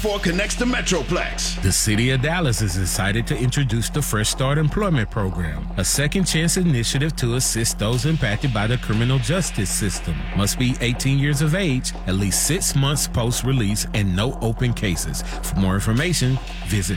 connects the Metroplex. The city of Dallas is excited to introduce the Fresh Start Employment Program, a second chance initiative to assist those impacted by the criminal justice system. Must be 18 years of age, at least 6 months post-release, and no open cases. For more information, visit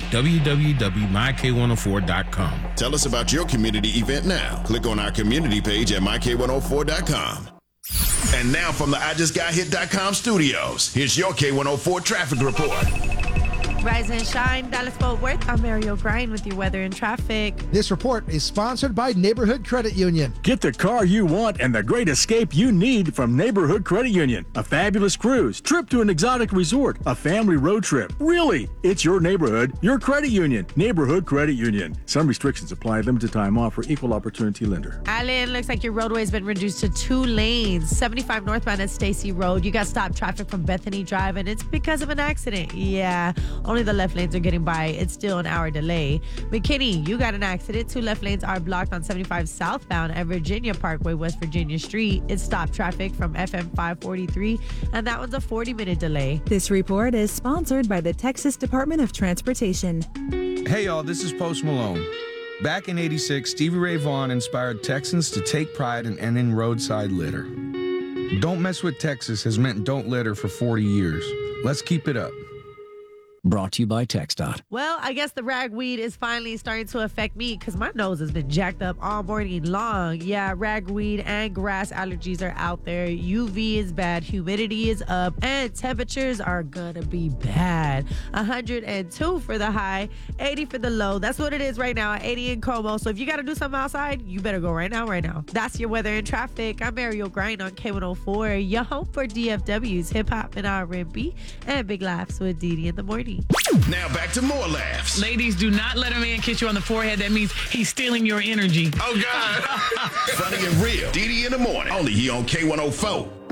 www.myk104.com. Tell us about your community event now. Click on our community page at myk104.com. And now from the IJustGotHit.com studios, here's your K104 traffic report. Rise and shine, Dallas-Fort Worth. I'm Mario Grind with your weather and traffic. This report is sponsored by Neighborhood Credit Union. Get the car you want and the great escape you need from Neighborhood Credit Union. A fabulous cruise, trip to an exotic resort, a family road trip. Really, it's your neighborhood, your credit union. Neighborhood Credit Union. Some restrictions apply. Limited time offer. Equal opportunity lender. Allen, looks like your roadway's been reduced to 2 lanes. 75 northbound at Stacy Road. You got stopped traffic from Bethany Drive, and it's because of an accident. Yeah, only the left lanes are getting by. It's still an hour delay. McKinney, you got an accident. 2 left lanes are blocked on 75 southbound at Virginia Parkway, West Virginia Street. It's stopped traffic from FM 543, and that one's a 40-minute delay. This report is sponsored by the Texas Department of Transportation. Hey, y'all, this is Post Malone. Back in '86, Stevie Ray Vaughan inspired Texans to take pride in ending roadside litter. Don't mess with Texas has meant don't litter for 40 years. Let's keep it up. Brought to you by TxDOT. Well, I guess the ragweed is finally starting to affect me because my nose has been jacked up all morning long. Yeah, ragweed and grass allergies are out there. UV is bad, humidity is up, and temperatures are gonna be bad. 102 for the high, 80 for the low. That's what it is right now, 80 in Como. So if you gotta do something outside, you better go right now. That's your weather and traffic. I'm Mario Grind on K104, your home for DFW's hip hop and R&B and big laughs with Didi in the morning. Now back to more laughs. Ladies, do not let a man kiss you on the forehead. That means he's stealing your energy. Oh, God. Funny and real. Didi in the morning. Only here on K104.